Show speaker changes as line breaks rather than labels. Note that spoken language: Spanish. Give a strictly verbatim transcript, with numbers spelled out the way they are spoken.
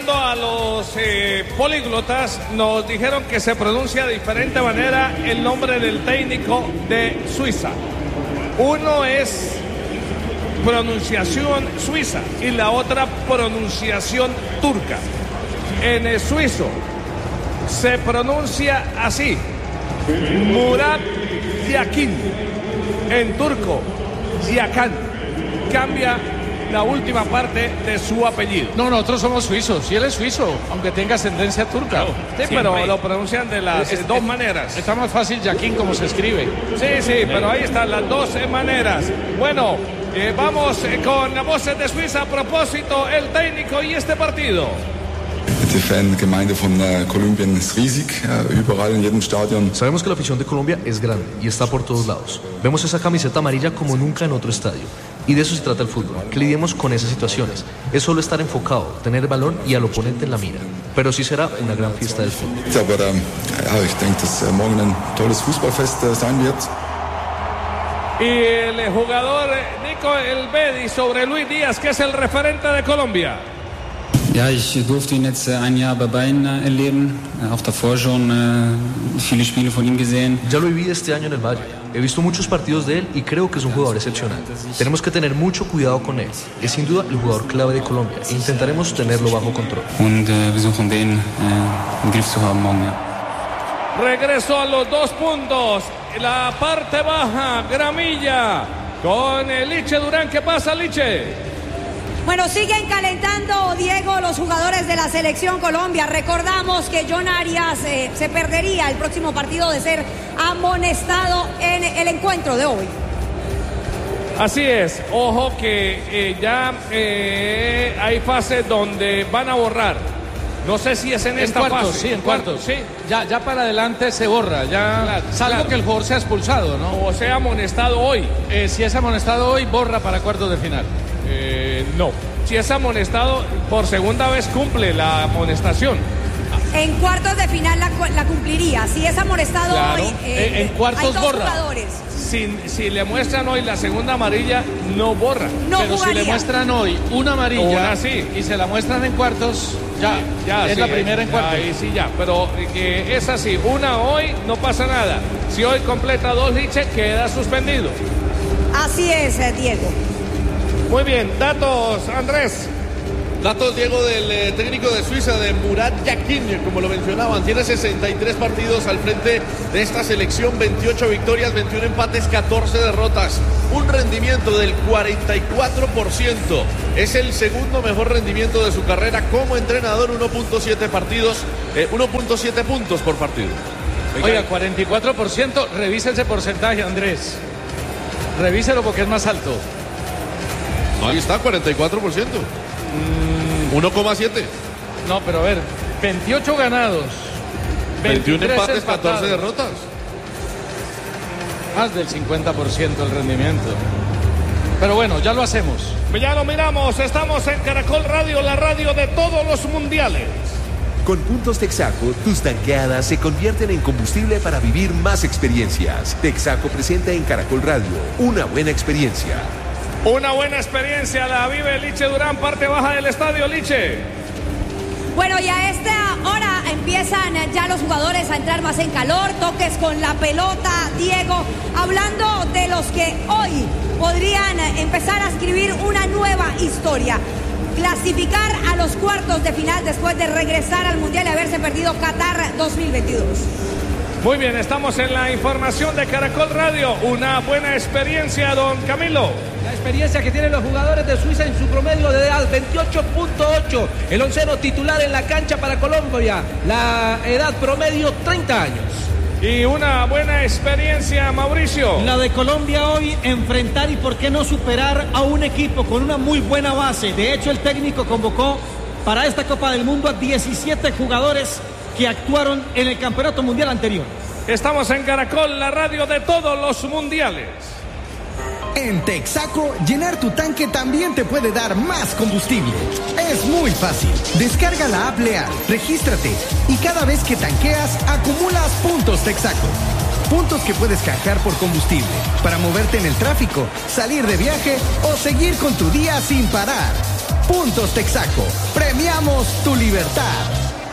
preguntando a los eh, políglotas, nos dijeron que se pronuncia de diferente manera el nombre del técnico de Suiza. Uno es pronunciación suiza y la otra pronunciación turca. En el suizo se pronuncia así: Murat Yakin. En turco, Yakan. Cambia la última parte de su apellido.
No, nosotros somos suizos, y él es suizo, aunque tenga ascendencia turca.
Sí, Siempre. Pero lo pronuncian de las es, dos es, maneras.
Está más fácil Yakin como se escribe.
Sí, sí, pero ahí están las dos maneras. Bueno, eh, vamos con las voces de Suiza. A propósito, el técnico y este partido.
Die Fangemeinde von äh, Kolumbien ist riesig, äh, überall in jedem Stadion.
Sabemos que la afición de Colombia es grande y está por todos lados. Vemos esa camiseta amarilla como nunca en otro estadio. Y de eso se trata el fútbol, que lidiemos con esas situaciones. Es solo estar enfocado, tener balón y al oponente en la mira. Pero sí será una gran fiesta del fútbol.
Aber ähm, ja, ich denke, dass äh, morgen ein tolles Fußballfest äh, sein wird.
Y el jugador Nico Elvedi sobre Luis Díaz, que es el referente de Colombia.
Ja, ich durfte ihn jetzt ein Jahr bei Bayern erleben, auch davor schon äh, viele Spiele von ihm gesehen.
Ya lo viví este año en el Valle. He visto muchos partidos de él y creo que es un jugador excepcional. Tenemos que tener mucho cuidado con él. Es sin duda el jugador clave de Colombia e intentaremos tenerlo bajo control.
Und äh, versuchen den äh, im Griff zu haben morgen, ja.
Regreso a los dos puntos. La parte baja, Gramilla, con el Liche Durán. ¿Qué pasa, Liche?
Bueno, siguen calentando, Diego, los jugadores de la Selección Colombia. Recordamos que John Arias eh, se perdería el próximo partido de ser amonestado en el encuentro de hoy.
Así es, ojo que eh, ya eh, hay fases donde van a borrar. No sé si es en,
en
esta
cuartos,
fase.
Sí, en cuartos. Sí. Ya, ya para adelante se borra, ya claro, salvo claro. que el jugador sea expulsado, ¿no?
O sea amonestado hoy.
Eh, si es amonestado hoy, borra para cuartos de final.
Eh, no. Si es amonestado, por segunda vez cumple la amonestación.
En cuartos de final la, la cumpliría. Si es amonestado
claro.
hoy, eh,
en, en cuartos
hay dos
borra.
Jugadores.
Si, si le muestran hoy la segunda amarilla, no borra.
No
Pero
jugaría.
si le muestran hoy una amarilla
una, sí.
y se la muestran en cuartos, ya,
ya
es
sí,
la primera en cuartos.
Ahí sí, ya. Pero que es así, una hoy, no pasa nada. Si hoy completa dos Liche, queda suspendido.
Así es, Diego.
Muy bien, datos, Andrés.
Datos, Diego, del eh, técnico de Suiza, de Murat Yakin, como lo mencionaban. Tiene sesenta y tres partidos al frente de esta selección, veintiocho victorias, veintiún empates, catorce derrotas. Un rendimiento del cuarenta y cuatro por ciento. Es el segundo mejor rendimiento de su carrera como entrenador, uno punto siete partidos, eh, uno punto siete puntos por partido.
Oiga, cuarenta y cuatro por ciento, revisa ese porcentaje, Andrés. Revíselo porque es más alto.
Ahí está, cuarenta y cuatro por ciento. uno coma siete.
No, pero a ver, veintiocho ganados,
veintiún empates, catorce derrotas.
Más del cincuenta por ciento el rendimiento. Pero bueno, ya lo hacemos.
Ya lo miramos, estamos en Caracol Radio, la radio de todos los mundiales.
Con puntos Texaco, tus tanqueadas se convierten en combustible para vivir más experiencias. Texaco presenta en Caracol Radio una buena experiencia.
Una buena experiencia la vive Liche Durán, parte baja del estadio, Liche.
Bueno, y a esta hora empiezan ya los jugadores a entrar más en calor, toques con la pelota, Diego, hablando de los que hoy podrían empezar a escribir una nueva historia. Clasificar a los cuartos de final después de regresar al Mundial y haberse perdido Qatar dos mil veintidós.
Muy bien, estamos en la información de Caracol Radio. Una buena experiencia, don Camilo.
La experiencia que tienen los jugadores de Suiza en su promedio de edad, veintiocho punto ocho. El onceno titular en la cancha para Colombia. La edad promedio, treinta años.
Y una buena experiencia, Mauricio.
La de Colombia hoy, enfrentar y por qué no superar a un equipo con una muy buena base. De hecho, el técnico convocó para esta Copa del Mundo a diecisiete jugadores que actuaron en el Campeonato Mundial anterior.
Estamos en Caracol, la radio de todos los mundiales.
En Texaco, llenar tu tanque también te puede dar más combustible. Es muy fácil. Descarga la app Leal, regístrate y cada vez que tanqueas, acumulas puntos Texaco. Puntos que puedes canjear por combustible, para moverte en el tráfico, salir de viaje o seguir con tu día sin parar. Puntos Texaco. Premiamos tu libertad.